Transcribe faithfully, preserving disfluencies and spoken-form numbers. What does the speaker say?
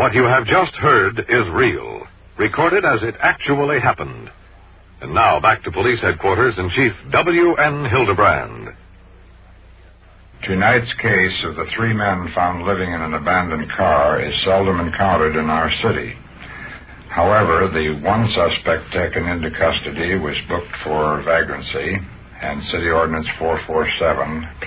What you have just heard is real, recorded as it actually happened. And now back to Police Headquarters and Chief W N Hildebrand. Tonight's case of the three men found living in an abandoned car is seldom encountered in our city. However, the one suspect taken into custody was booked for vagrancy, and City Ordinance four forty-seven